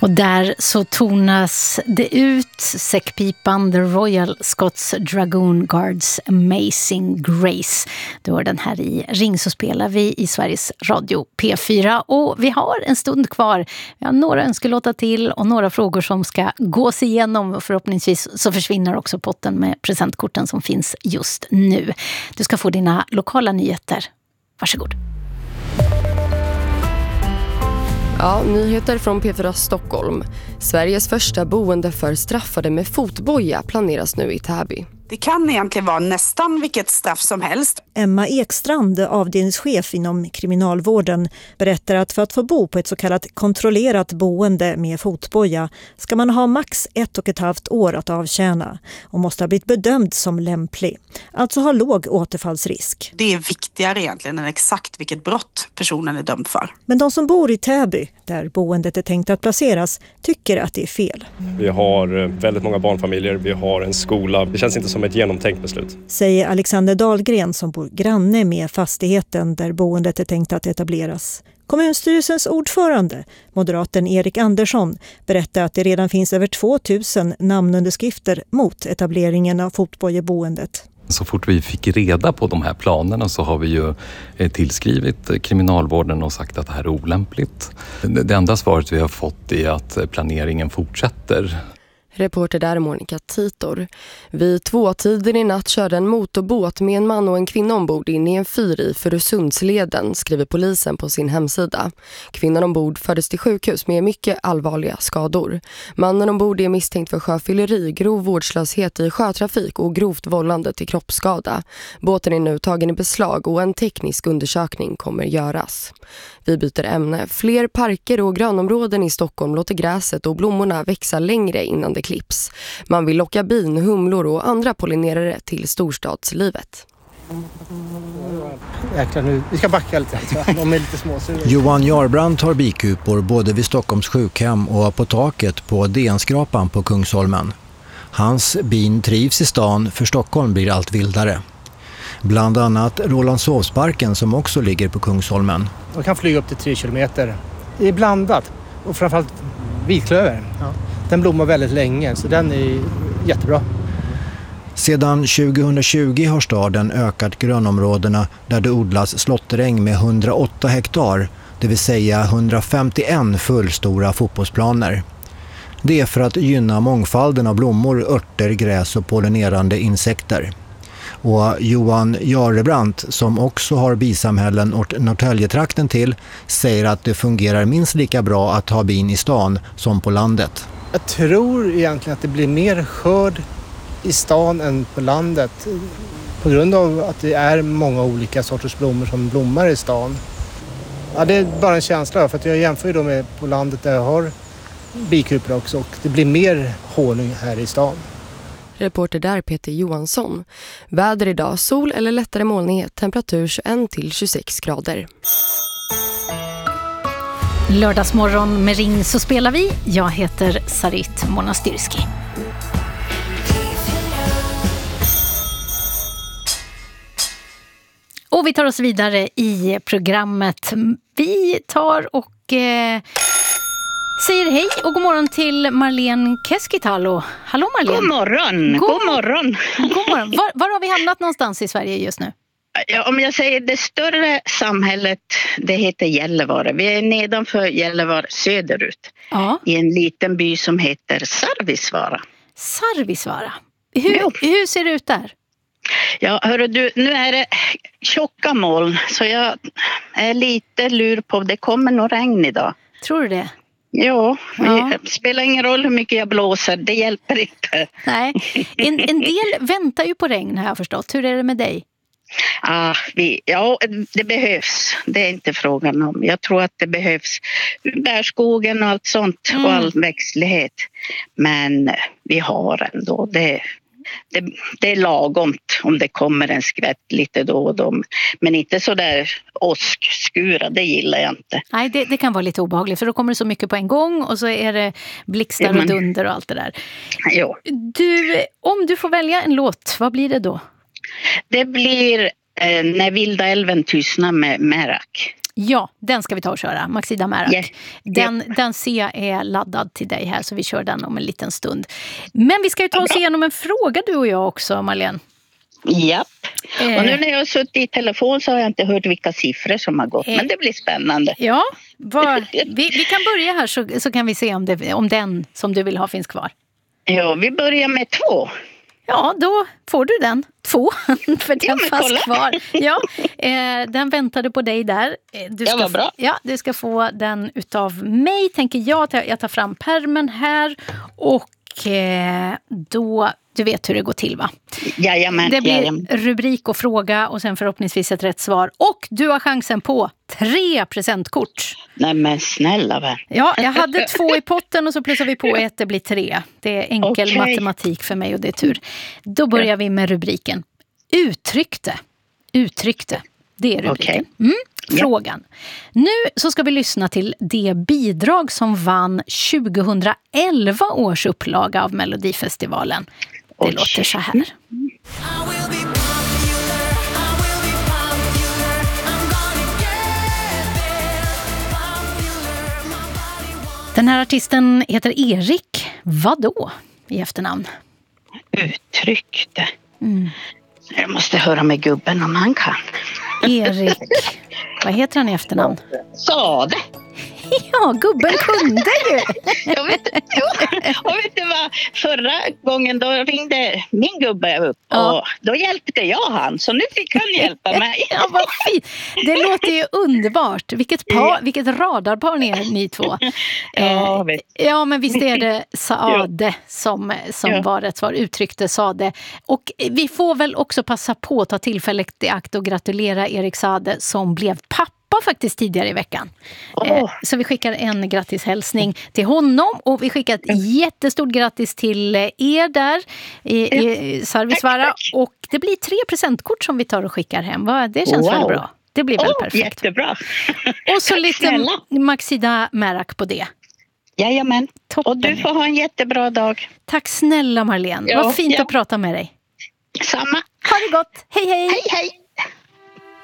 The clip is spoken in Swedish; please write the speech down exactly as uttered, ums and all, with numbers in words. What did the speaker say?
Och där så tonas det ut säckpipan The Royal Scots Dragoon Guards Amazing Grace. Du hör den här i Ring så spelar vi i Sveriges Radio P fyra. Och vi har en stund kvar. Vi har några önskelåtar till och några frågor som ska gås igenom. Och förhoppningsvis så försvinner också potten med presentkorten som finns just nu. Du ska få dina lokala nyheter. Varsågod. Ja, nyheter från P fyra Stockholm. Sveriges första boende för straffade med fotboja planeras nu i Täby. Det kan egentligen vara nästan vilket straff som helst. Emma Ekstrand, avdelningschef inom kriminalvården, berättar att för att få bo på ett så kallat kontrollerat boende med fotboja ska man ha max ett och ett halvt år att avtjäna och måste ha blivit bedömd som lämplig. Alltså ha låg återfallsrisk. Det är viktigare egentligen än exakt vilket brott personen är dömd för. Men de som bor i Täby, där boendet är tänkt att placeras, tycker att det är fel. Vi har väldigt många barnfamiljer, vi har en skola. Det känns inte som ett genomtänkt beslut. Säger Alexander Dahlgren som bor granne med fastigheten där boendet är tänkt att etableras. Kommunstyrelsens ordförande, moderaten Erik Andersson, berättar att det redan finns över tvåtusen namnunderskrifter mot etableringen av fotbojeboendet. Så fort vi fick reda på de här planerna så har vi ju tillskrivit kriminalvården och sagt att det här är olämpligt. Det enda svaret vi har fått är att planeringen fortsätter. Reporter där Monica Titor. Vid tvåtiden i natt körde en motorbåt med en man och en kvinna ombord in i en fyr i Furusundsleden, skriver polisen på sin hemsida. Kvinnan ombord fördes till sjukhus med mycket allvarliga skador. Mannen ombord är misstänkt för sjöfylleri, grov vårdslöshet i sjötrafik och grovt vållande till kroppsskada. Båten är nu tagen i beslag och en teknisk undersökning kommer göras. Vi byter ämne. Fler parker och grönområden i Stockholm låter gräset och blommorna växa längre innan det klipps. Man vill locka bin, humlor och andra pollinerare till storstadslivet. Jäklar, nu. Vi ska backa lite. De är lite små. Johan Jarbrandt har bikupor både vid Stockholms sjukhem och på taket på D N-skrapan på Kungsholmen. Hans bin trivs i stan, för Stockholm blir allt vildare. Bland annat Rålambshovsparken som också ligger på Kungsholmen. De kan flyga upp till tre kilometer. Det är blandat och framförallt vitklöver. Ja. Den blommar väldigt länge så den är jättebra. Sedan tjugohundratjugo har staden ökat grönområdena där det odlas slåtteräng med hundraåtta hektar, det vill säga hundrafemtioen fullstora fotbollsplaner. Det är för att gynna mångfalden av blommor, örter, gräs och pollinerande insekter. Och Johan Jarbrandt, som också har bisamhällen och Norrtäljetrakten till, säger att det fungerar minst lika bra att ha bin i stan som på landet. Jag tror egentligen att det blir mer skörd i stan än på landet på grund av att det är många olika sorters blommor som blommar i stan. Ja, det är bara en känsla, för att jag jämför ju då med på landet där jag har bikupor också och det blir mer honung här i stan. Reporter där Peter Johansson. Väder idag, sol eller lättare molnighet, temperatur tjugoett till tjugosex grader. Lördagsmorgon med Ring så spelar vi. Jag heter Sarit Monastyrski. Och vi tar oss vidare i programmet. Vi tar och eh, säger hej och god morgon till Marlene Keskitalo. Hallå Marlene. God morgon. God, god morgon. God morgon. Var, var har vi hamnat någonstans i Sverige just nu? Ja, om jag säger det större samhället, det heter Gällivare. Vi är nedanför Gällivare söderut. Ja. I en liten by som heter Sarvisvaara. Sarvisvaara. Hur, hur ser det ut där? Ja, hörru du, nu är det tjocka moln så jag är lite lur på det kommer nog regn idag. Tror du det? Ja, ja. Det spelar ingen roll hur mycket jag blåser, det hjälper inte. Nej, en, en del väntar ju på regn har jag förstått. Hur är det med dig? Ah, vi, ja, det behövs. Det är inte frågan om. Jag tror att det behövs bärskogen och allt sånt mm. och all växtlighet. Men vi har ändå det. Det, det är lagomt om det kommer en skvätt lite då och då. Men inte så där åskskura, det gillar jag inte. Nej, det, det kan vara lite obehagligt för då kommer det så mycket på en gång och så är det blixtar ja, men, och dunder och allt det där. Ja. Du, om du får välja en låt, vad blir det då? Det blir eh, När vilda älven tystnar med Merak. Ja, den ska vi ta och köra. Maxida Märak. Yeah. Den, yeah. den ser jag är laddad till dig här, så vi kör den om en liten stund. Men vi ska ju ta oss igenom en fråga, du och jag också, Marlene. Japp. Eh. Och nu när jag har suttit i telefon så har jag inte hört vilka siffror som har gått. Eh. Men det blir spännande. Ja, var, vi, vi kan börja här så, så kan vi se om, det, om den som du vill ha finns kvar. Ja, vi börjar med två. Ja, då får du den. Två, för den ja, fanns kvar. Ja, eh, den väntade på dig där. Du ska, ja, vad bra. Ja, du ska få den utav mig, tänker jag. Jag tar fram pärmen här och eh, då... Du vet hur det går till, va? Jajamän, det blir jajamän. Rubrik och fråga och sen förhoppningsvis ett rätt svar. Och du har chansen på tre presentkort. Nej men snälla vän. Ja, jag hade två i potten och så plussar vi på ett, det blir tre. Det är enkel okay. matematik för mig och det är tur. Då börjar ja. vi med rubriken. Uttryckte. Uttryckte. Det är rubriken. Okay. Mm. Frågan. Nu så ska vi lyssna till det bidrag som vann tjugohundraelva års upplaga av Melodifestivalen. Det okay. låter så här. Den här artisten heter Erik. Vadå i efternamn? Uttryckte. Mm. Jag måste höra med gubben om han kan. Erik. Vad heter han i efternamn? Sade. Ja, gubben kunde ju. Jag vet, och vet du vad? Förra gången då ringde min gubbe upp ja. och då hjälpte jag han. Så nu fick han hjälpa mig. Ja, vad fint. Det låter ju underbart. Vilket, par, vilket radarpar ni är, ni två. Ja, vet. ja, men visst är det Sade som, som ja. var rätt svar. Uttryckte Sade. Och vi får väl också passa på att ta tillfället i akt och gratulera Erik Sade som blev pappa faktiskt tidigare i veckan. Oh. Så vi skickar en grattishälsning till honom och vi skickar ett jättestort grattis till er där i, i Sarvisvara. Och det blir tre presentkort som vi tar och skickar hem. Det känns wow. väl bra? Det blir väl oh, perfekt. Jättebra. Och så lite Snälla. Maxida Märak på det. Jajamän. Toppen. Och du får ha en jättebra dag. Tack snälla Marlene. Ja, Vad fint ja. att prata med dig. Samma. Ha det gott. Hej hej. Hej hej.